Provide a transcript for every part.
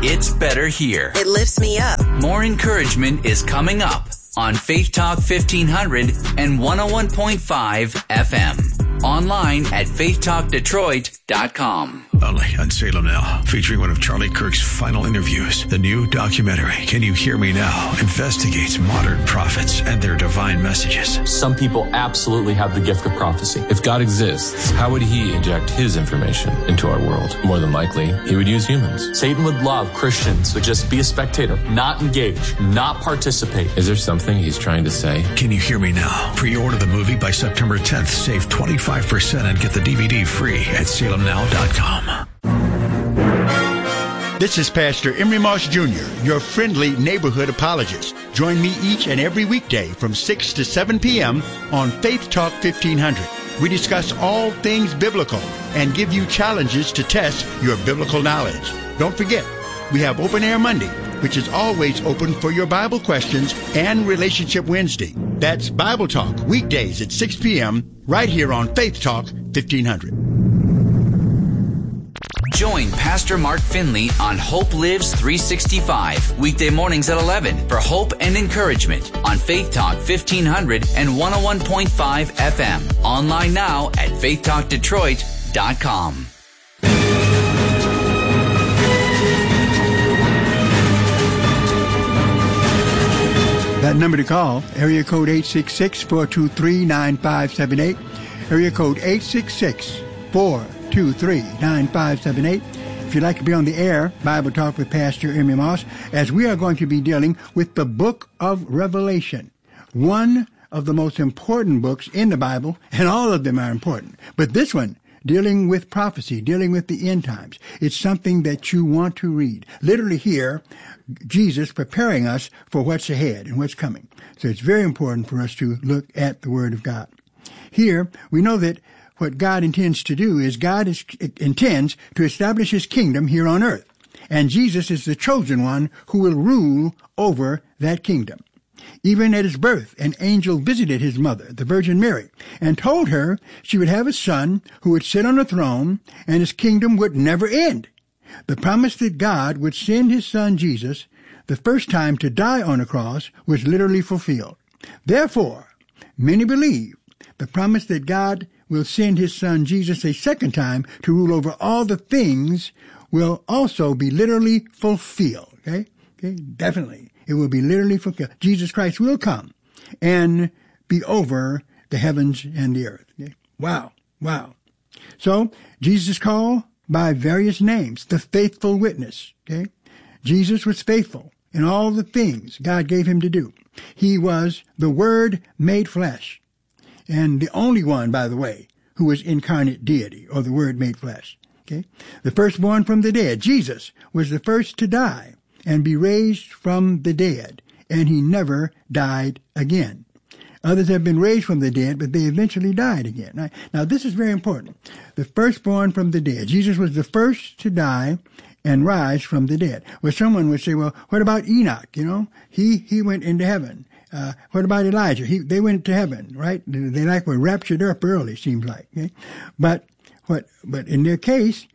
It's better here. It lifts me up. More encouragement is coming up on Faith Talk 1500 and 101.5 FM. Online at faithtalkdetroit.com. Only on Salem Now, featuring one of Charlie Kirk's final interviews. The new documentary, Can You Hear Me Now?, investigates modern prophets and their divine messages. Some people absolutely have the gift of prophecy. If God exists, how would he inject his information into our world? More than likely, he would use humans. Satan would love Christians to just be a spectator, not engage, not participate. Is there something he's trying to say? Can You Hear Me Now? Pre-order the movie by September 10th. Save 25% and get the DVD free at salemnow.com. This is Pastor Emery Moss Jr., your friendly neighborhood apologist. Join me each and every weekday from 6 to 7 p.m. on Faith Talk 1500. We discuss all things biblical and give you challenges to test your biblical knowledge. Don't forget, we have Open Air Monday, which is always open for your Bible questions, and Relationship Wednesday. That's Bible Talk, weekdays at 6 p.m. right here on Faith Talk 1500. Join Pastor Mark Finley on Hope Lives 365, weekday mornings at 11 for hope and encouragement on Faith Talk 1500 and 101.5 FM. Online now at faithtalkdetroit.com. That number to call, area code 866-423-9578, area code 866-423-9578. If you'd like to be on the air, Bible Talk with Pastor Emery Moss, as we are going to be dealing with the book of Revelation, one of the most important books in the Bible, and all of them are important. But this one, dealing with prophecy, dealing with the end times, it's something that you want to read. Literally here, Jesus preparing us for what's ahead and what's coming. So it's very important for us to look at the Word of God. Here, we know that what God intends to do is intends to establish His kingdom here on earth. And Jesus is the chosen one who will rule over that kingdom. Even at his birth, an angel visited his mother, the Virgin Mary, and told her she would have a son who would sit on a throne and his kingdom would never end. The promise that God would send his son Jesus the first time to die on a cross was literally fulfilled. Therefore, many believe the promise that God will send his son Jesus a second time to rule over all the things will also be literally fulfilled. Okay, definitely. It will be literally fulfilled. Jesus Christ will come and be over the heavens and the earth. Okay? Wow. So, Jesus is called by various names, the faithful witness. Okay? Jesus was faithful in all the things God gave him to do. He was the Word made flesh. And the only one, by the way, who was incarnate deity, or the Word made flesh. Okay? The firstborn from the dead. Jesus was the first to die and be raised from the dead, and he never died again. Others have been raised from the dead, but they eventually died again. Now, this is very important. The firstborn from the dead. Jesus was the first to die and rise from the dead. Well, someone would say, well, what about Enoch? He went into heaven. What about Elijah? They went to heaven, right? They were raptured up early, seems like. Okay? But in their case,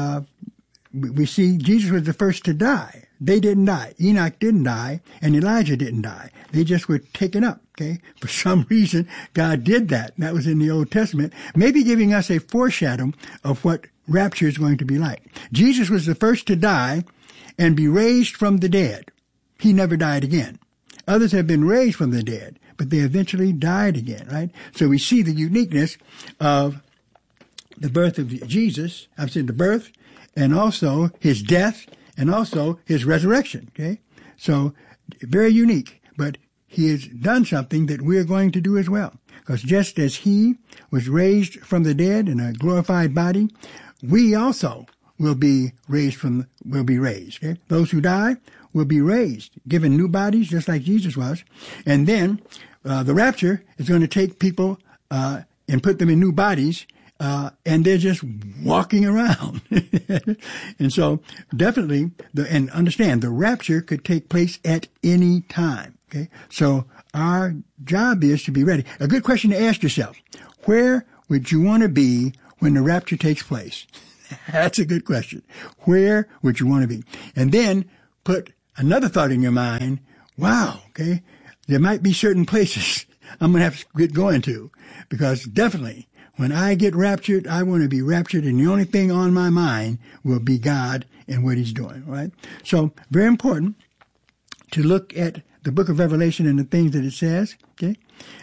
we see Jesus was the first to die. They didn't die. Enoch didn't die, and Elijah didn't die. They just were taken up, okay? For some reason, God did that. That was in the Old Testament, maybe giving us a foreshadow of what rapture is going to be like. Jesus was the first to die and be raised from the dead. He never died again. Others have been raised from the dead, but they eventually died again, right? So we see the uniqueness of the birth of Jesus. I've said the birth, and also his death, and also his resurrection, okay? So, very unique, but he has done something that we're going to do as well. Because just as he was raised from the dead in a glorified body, we also will be raised, okay? Those who die will be raised, given new bodies, just like Jesus was. And then, the rapture is going to take people, and put them in new bodies, and they're just walking around. And so definitely, and understand, the rapture could take place at any time. Okay. So our job is to be ready. A good question to ask yourself: where would you want to be when the rapture takes place? That's a good question. Where would you want to be? And then put another thought in your mind. Wow, okay, there might be certain places I'm going to have to get going to, because definitely when I get raptured, I want to be raptured, and the only thing on my mind will be God and what he's doing, right? So very important to look at the book of Revelation and the things that it says, okay?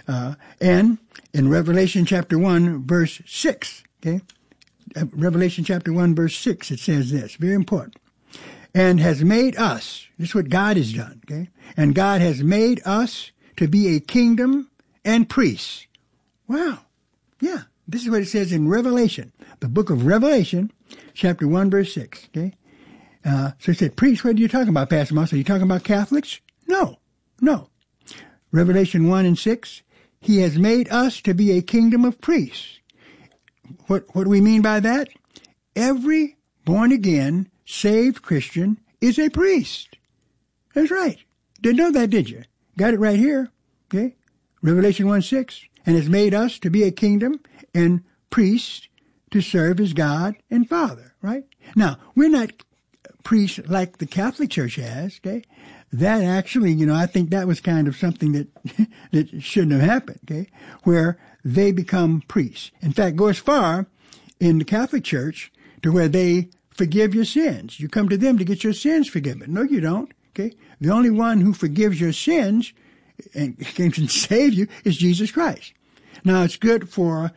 And in Revelation chapter 1, verse 6, okay? Revelation chapter 1, verse 6, it says this, very important. And has made us, this is what God has done, okay? And God has made us to be a kingdom and priests. Wow. Yeah. This is what it says in Revelation, the book of Revelation, chapter 1, verse 6, okay? So it said, priests, what are you talking about, Pastor Moss? Are you talking about Catholics? No. Revelation 1 and 6, he has made us to be a kingdom of priests. What do we mean by that? Every born-again, saved Christian is a priest. That's right. Didn't know that, did you? Got it right here, okay? Revelation 1:6, and has made us to be a kingdom and priests to serve as God and Father, right? Now, we're not priests like the Catholic Church has, okay? That actually, I think that was kind of something that that shouldn't have happened, okay? Where they become priests. In fact, go as far in the Catholic Church to where they forgive your sins. You come to them to get your sins forgiven. No, you don't, okay? The only one who forgives your sins and can save you is Jesus Christ. Now, it's good for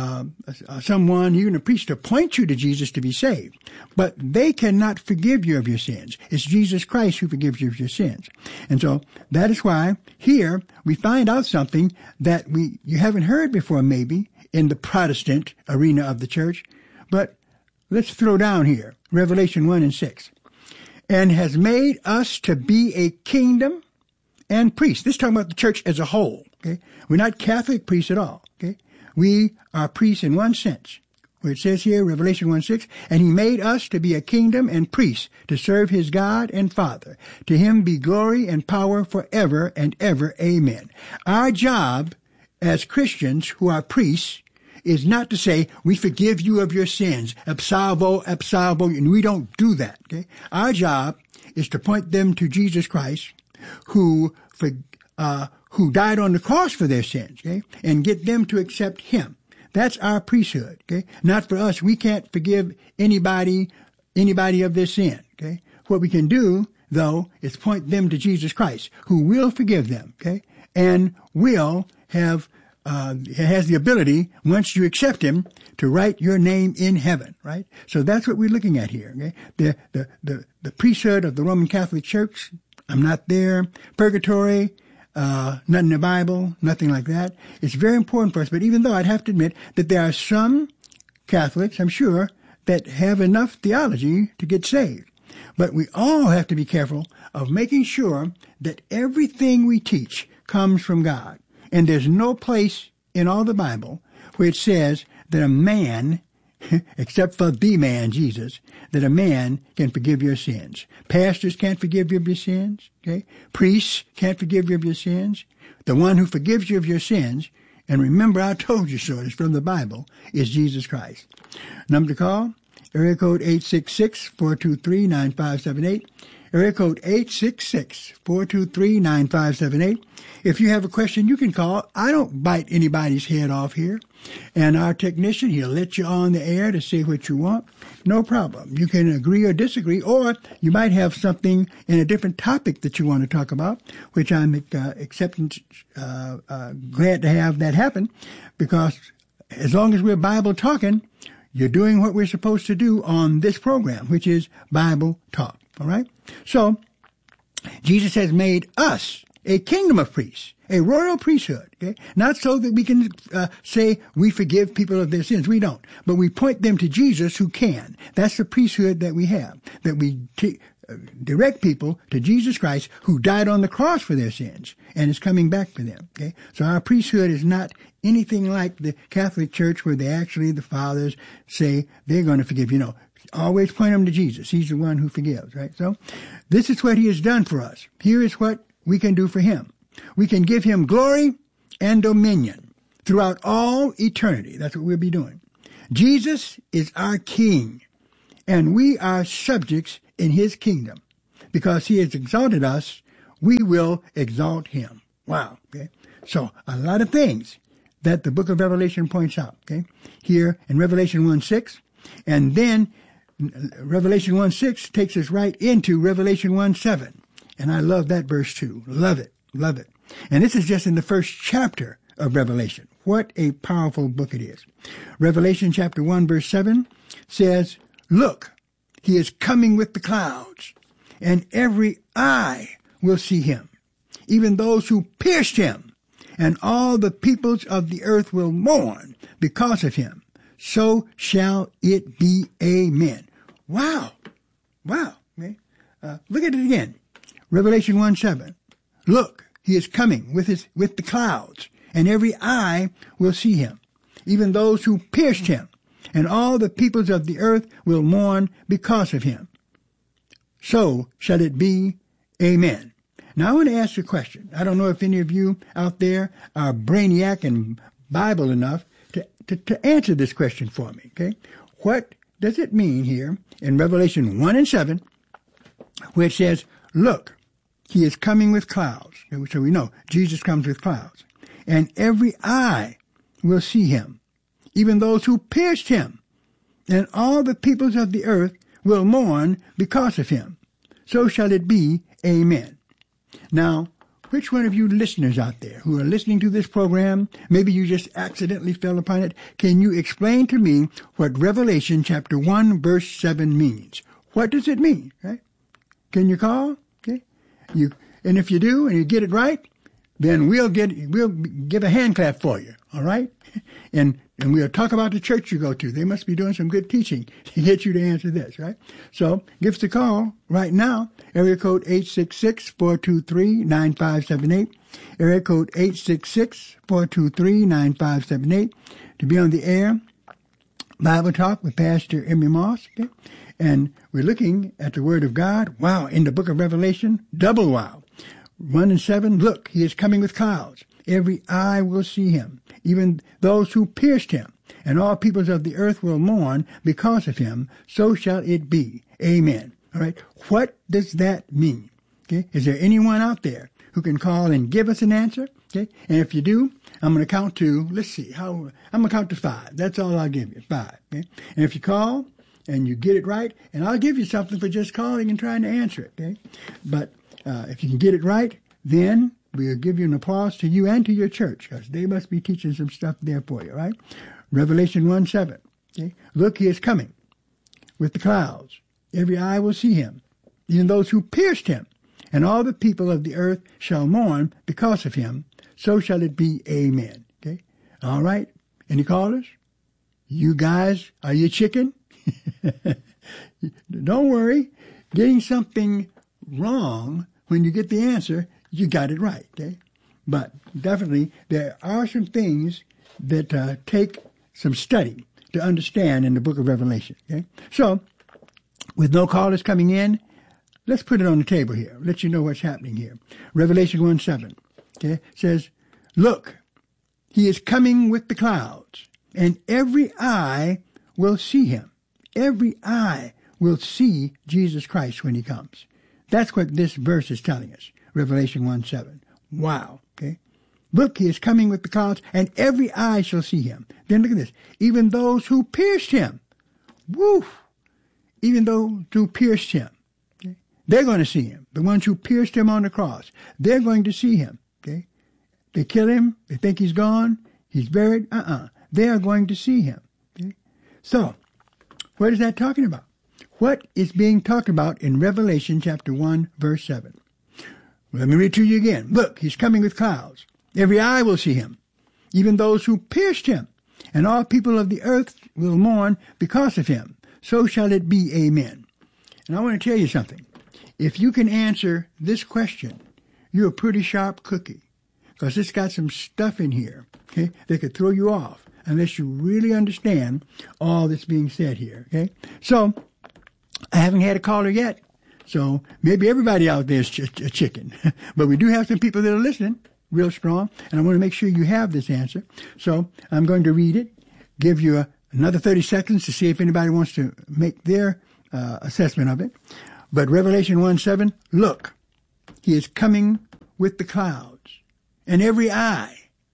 someone, even a priest, to point you to Jesus to be saved. But they cannot forgive you of your sins. It's Jesus Christ who forgives you of your sins. And so that is why here we find out something that you haven't heard before maybe in the Protestant arena of the church. But let's throw down here, Revelation 1 and 6. And has made us to be a kingdom and priests. This is talking about the church as a whole, okay? We're not Catholic priests at all, okay? We are priests in one sense, where it says here, Revelation 1:6, and he made us to be a kingdom and priests to serve his God and Father. To him be glory and power forever and ever. Amen. Our job as Christians who are priests is not to say, we forgive you of your sins, absolvo, and we don't do that, okay? Our job is to point them to Jesus Christ, who died on the cross for their sins, okay? And get them to accept him. That's our priesthood, okay? Not for us. We can't forgive anybody of their sin, okay? What we can do, though, is point them to Jesus Christ, who will forgive them, okay? And will has the ability, once you accept him, to write your name in heaven, right? So that's what we're looking at here, okay? The priesthood of the Roman Catholic Church, I'm not there. Purgatory, nothing in the Bible, nothing like that. It's very important for us, but even though I'd have to admit that there are some Catholics, I'm sure, that have enough theology to get saved. But we all have to be careful of making sure that everything we teach comes from God. And there's no place in all the Bible where it says that a man, except for the man, Jesus, that a man can forgive your sins. Pastors can't forgive you of your sins, okay? Priests can't forgive you of your sins. The one who forgives you of your sins, and remember I told you so, it's from the Bible, is Jesus Christ. Number to call, area code 866-423-9578. Area code 866-423-9578. If you have a question, you can call. I don't bite anybody's head off here. And our technician, he'll let you on the air to say what you want. No problem. You can agree or disagree, or you might have something in a different topic that you want to talk about, which I'm glad to have that happen, because as long as we're Bible talking, you're doing what we're supposed to do on this program, which is Bible talk. All right? So, Jesus has made us a kingdom of priests, a royal priesthood, okay? Not so that we can say we forgive people of their sins. We don't. But we point them to Jesus who can. That's the priesthood that we have, that we direct people to Jesus Christ who died on the cross for their sins and is coming back for them, okay? So our priesthood is not anything like the Catholic Church where the fathers say they're going to forgive you. No. Always point them to Jesus. He's the one who forgives, right? So this is what he has done for us. Here is what we can do for him. We can give him glory and dominion throughout all eternity. That's what we'll be doing. Jesus is our King. and we are subjects in his kingdom. Because he has exalted us, we will exalt him. Wow. Okay. So a lot of things that the book of Revelation points out. Okay. Here in Revelation 1:6, and then Revelation 1:6 takes us right into Revelation 1:7. And I love that verse too. Love it. Love it. And this is just in the first chapter of Revelation. What a powerful book it is. Revelation chapter 1 verse 7 says, "Look, he is coming with the clouds, and every eye will see him, even those who pierced him, and all the peoples of the earth will mourn because of him. So shall it be. Amen." Wow. Wow. Okay. Look at it again. Revelation 1:7. "Look, he is coming with the clouds, and every eye will see him, even those who pierced him, and all the peoples of the earth will mourn because of him. So shall it be. Amen." Now I want to ask you a question. I don't know if any of you out there are brainiac and Bible enough to answer this question for me. Okay, what does it mean here in Revelation 1:7, where it says, "Look, he is coming with clouds." So we know Jesus comes with clouds. "And every eye will see him, even those who pierced him, and all the peoples of the earth will mourn because of him. So shall it be. Amen." Now, which one of you listeners out there who are listening to this program, maybe you just accidentally fell upon it, can you explain to me what Revelation chapter 1 verse 7 means? What does it mean? Right? Can you call? Okay. And if you do and you get it right, then we'll give a hand clap for you. All right? And we'll talk about the church you go to. They must be doing some good teaching to get you to answer this, right? So give us a call right now. Area code 866-423-9578. Area code 866-423-9578 to be on the air. Bible Talk with Pastor Emery Moss. Okay? And we're looking at the Word of God. Wow, in the book of Revelation, double wow. 1:7, "Look, he is coming with clouds. Every eye will see him, even those who pierced him, and all peoples of the earth will mourn because of him. So shall it be. Amen." All right. What does that mean? Okay. Is there anyone out there who can call and give us an answer? Okay. And if you do, I'm going to count to, let's see, I'm going to count to 5. That's all I'll give you, 5. Okay. And if you call and you get it right, and I'll give you something for just calling and trying to answer it. Okay. But if you can get it right, then we'll give you an applause to you and to your church, because they must be teaching some stuff there for you, right? Revelation 1:7. Okay? "Look, he is coming with the clouds. Every eye will see him, even those who pierced him, and all the people of the earth shall mourn because of him. So shall it be. Amen." Okay? All right. Any callers? You guys, are you chicken? Don't worry. Getting something wrong, when you get the answer, you got it right. Okay? But definitely there are some things that take some study to understand in the book of Revelation. Okay? So, with no callers coming in, let's put it on the table here. Let you know what's happening here. Revelation 1:7. Okay? Says, "Look, he is coming with the clouds, and every eye will see him." Every eye will see Jesus Christ when he comes. That's what this verse is telling us. Revelation 1:7. Wow. Okay. "Look, he is coming with the clouds, and every eye shall see him." Then look at this. "Even those who pierced him." Woo! Even those who pierced him. Okay? They're going to see him. The ones who pierced him on the cross. They're going to see him. Okay? They kill him. They think he's gone. He's buried. They are going to see him. Okay? So, what is that talking about? What is being talked about in Revelation chapter 1, verse 7? Well, let me read to you again. "Look, he's coming with clouds. Every eye will see him, even those who pierced him, and all people of the earth will mourn because of him. So shall it be. Amen." And I want to tell you something. If you can answer this question, you're a pretty sharp cookie, because it's got some stuff in here, okay, that could throw you off unless you really understand all that's being said here. Okay, so I haven't had a caller yet, so maybe everybody out there is a chicken, but we do have some people that are listening real strong, and I want to make sure you have this answer. So I'm going to read it, give you another 30 seconds to see if anybody wants to make their assessment of it. But Revelation 1:7, look, he is coming with the clouds, and every eye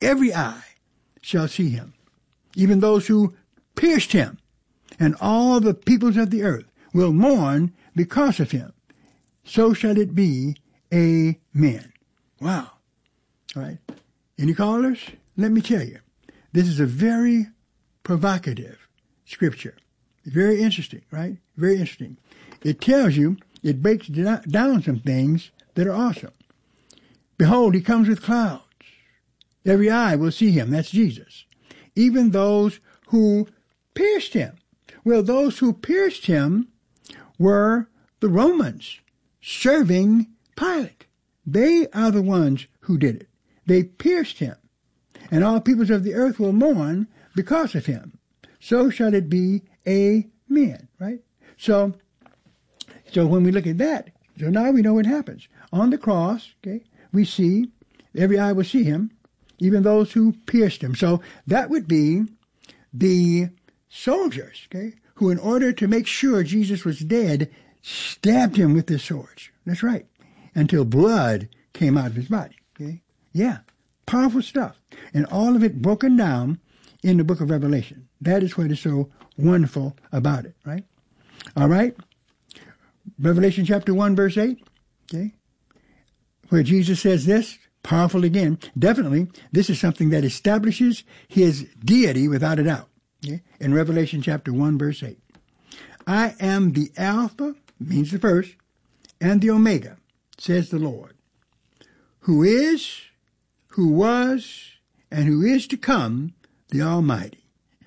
shall see him, even those who pierced him, and all the peoples of the earth will mourn because of him. So shall it be. Amen. Wow. All right. Any callers? Let me tell you, this is a very provocative scripture. Very interesting, right? Very interesting. It tells you, it breaks down some things that are awesome. Behold, he comes with clouds. Every eye will see him. That's Jesus. Even those who pierced him. Well, those who pierced him were the Romans serving Pilate. They are the ones who did it. They pierced him. And all peoples of the earth will mourn because of him. So shall it be. Amen. Right? So when we look at that, so now we know what happens. On the cross, okay, we see, every eye will see him, even those who pierced him. So that would be the soldiers, okay, who in order to make sure Jesus was dead, stabbed him with their swords. That's right. Until blood came out of his body. Okay? Yeah. Powerful stuff. And all of it broken down in the book of Revelation. That is what is so wonderful about it, right? All right. Revelation chapter 1, verse 8. Okay. Where Jesus says this, powerful again. Definitely, this is something that establishes his deity without a doubt. Okay? In Revelation chapter 1, verse 8. I am the Alpha, means the first, and the Omega, says the Lord, who is, who was, and who is to come, the Almighty.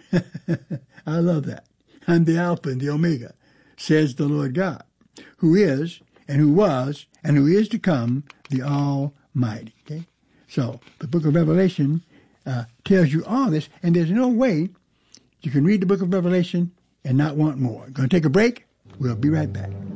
I love that. I'm the Alpha and the Omega, says the Lord God, who is, and who was, and who is to come, the Almighty. Okay? So the book of Revelation tells you all this, and there's no way you can read the book of Revelation and not want more. Going to take a break? We'll be right back.